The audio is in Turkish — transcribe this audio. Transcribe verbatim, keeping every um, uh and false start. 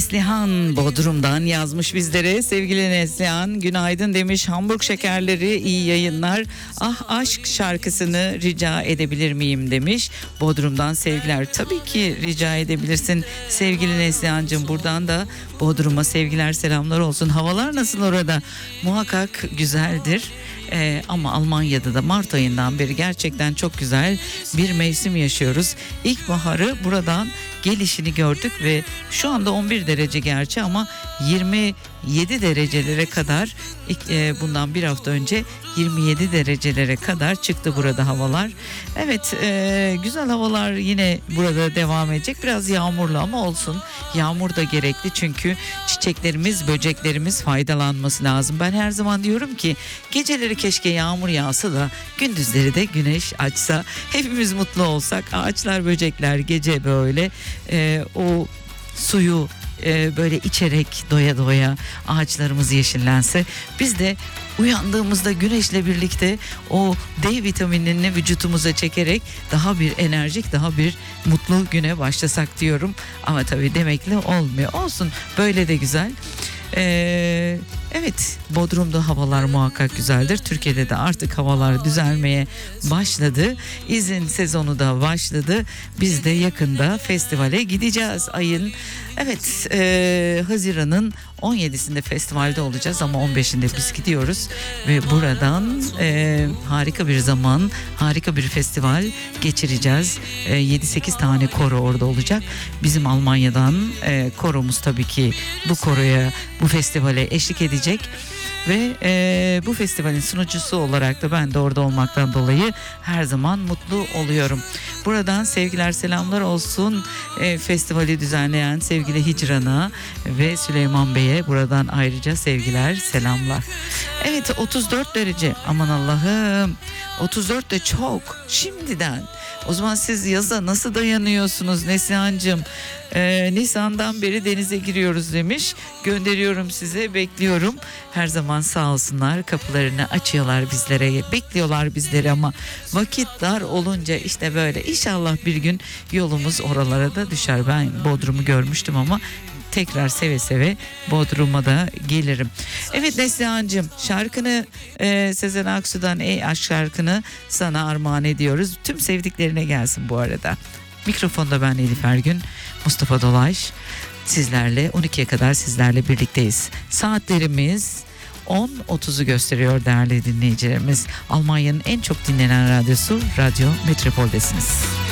Neslihan Bodrum'dan yazmış bizlere. Sevgili Neslihan, günaydın demiş. Hamburg şekerleri, iyi yayınlar. Ah aşk şarkısını rica edebilir miyim demiş. Bodrum'dan sevgiler. Tabii ki rica edebilirsin sevgili Neslihan'cığım. Buradan da Bodrum'a sevgiler, selamlar olsun. Havalar nasıl orada? Muhakkak güzeldir. Ee, ama Almanya'da da Mart ayından beri gerçekten çok güzel bir mevsim yaşıyoruz. İlkbaharı buradan gelişini gördük ve şu anda on bir derece gerçi ama yirmi yedi derecelere kadar e, bundan bir hafta önce yirmi yedi derecelere kadar çıktı burada havalar. Evet, e, güzel havalar yine burada devam edecek. Biraz yağmurlu ama olsun. Yağmur da gerekli çünkü çiçeklerimiz, böceklerimiz faydalanması lazım. Ben her zaman diyorum ki geceleri keşke yağmur yağsa da gündüzleri de güneş açsa. Hepimiz mutlu olsak. Ağaçlar, böcekler gece böyle e, o suyu e, böyle içerek doya doya ağaçlarımız yeşillense, biz de uyandığımızda güneşle birlikte o D vitaminini vücutumuza çekerek daha bir enerjik, daha bir mutlu güne başlasak diyorum. Ama tabii demekle olmuyor. Olsun, böyle de güzel. Ee, evet, Bodrum'da havalar muhakkak güzeldir. Türkiye'de de artık havalar düzelmeye başladı. İzin sezonu da başladı. Biz de yakında festivale gideceğiz. Ayın evet e, Haziran'ın on yedisinde festivalde olacağız ama on beşinde biz gidiyoruz ve buradan e, harika bir zaman, harika bir festival geçireceğiz. E, yedi sekiz tane koro orada olacak. Bizim Almanya'dan e, koromuz tabii ki bu koroya, bu festivale eşlik edecek. Ve e, bu festivalin sunucusu olarak da ben de orada olmaktan dolayı her zaman mutlu oluyorum. Buradan sevgiler, selamlar olsun e, festivali düzenleyen sevgili Hicran'a ve Süleyman Bey'e buradan ayrıca sevgiler, selamlar. Evet, otuz dört derece, aman Allah'ım, otuz dört de çok şimdiden. O zaman siz yaza nasıl dayanıyorsunuz Neslihan'cığım? Ee, Nisan'dan beri denize giriyoruz demiş. Gönderiyorum size, bekliyorum. Her zaman sağ olsunlar, kapılarını açıyorlar bizlere, bekliyorlar bizleri ama vakit dar olunca işte böyle. İnşallah bir gün yolumuz oralara da düşer. Ben Bodrum'u görmüştüm ama tekrar seve seve Bodrum'a da gelirim. Evet Neslihan'cığım, şarkını e, Sezen Aksu'dan Ey Aşk şarkını sana armağan ediyoruz. Tüm sevdiklerine gelsin bu arada. Mikrofonda ben Elif Ergün, Mustafa Dolaş. Sizlerle on ikiye kadar sizlerle birlikteyiz. Saatlerimiz on otuzu gösteriyor değerli dinleyicilerimiz. Almanya'nın en çok dinlenen radyosu Radyo Metropol'desiniz.